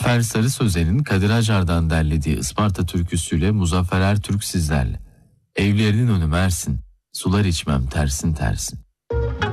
Zafer Sarı Sözen'in Kadir Acar'dan derlediği Isparta türküsüyle Muzaffer Ertürk sizlerle. Evlerinin önü Mersin, sular içmem tersin tersin.